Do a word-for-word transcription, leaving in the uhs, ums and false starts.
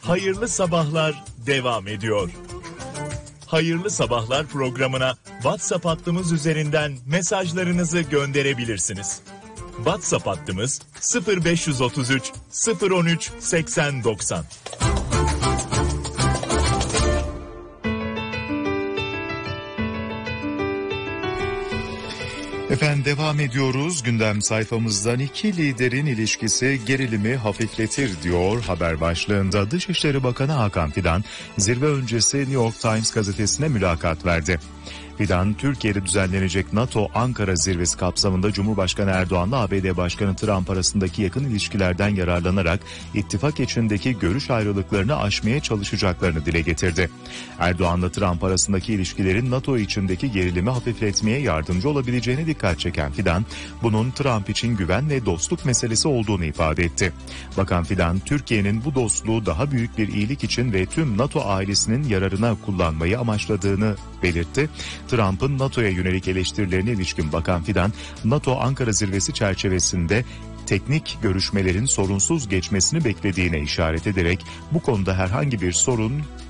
Hayırlı Sabahlar devam ediyor. Hayırlı Sabahlar programına WhatsApp hattımız üzerinden mesajlarınızı gönderebilirsiniz. WhatsApp hattımız sıfır beş otuz üç sıfır on üç seksen doksan. Efendim devam ediyoruz. Gündem sayfamızdan iki liderin ilişkisi gerilimi hafifletir diyor haber başlığında. Dışişleri Bakanı Hakan Fidan zirve öncesi New York Times gazetesine mülakat verdi. Fidan, Türkiye'de düzenlenecek NATO Ankara zirvesi kapsamında Cumhurbaşkanı Erdoğan'la A B D Başkanı Trump arasındaki yakın ilişkilerden yararlanarak ittifak içindeki görüş ayrılıklarını aşmaya çalışacaklarını dile getirdi. Erdoğan'la Trump arasındaki ilişkilerin NATO içindeki gerilimi hafifletmeye yardımcı olabileceğine dikkat çeken Fidan, bunun Trump için güven ve dostluk meselesi olduğunu ifade etti. Bakan Fidan, Türkiye'nin bu dostluğu daha büyük bir iyilik için ve tüm NATO ailesinin yararına kullanmayı amaçladığını belirtti. Trump'ın NATO'ya yönelik eleştirilerine ilişkin Bakan Fidan, NATO Ankara zirvesi çerçevesinde teknik görüşmelerin sorunsuz geçmesini beklediğine işaret ederek bu konuda herhangi bir sorun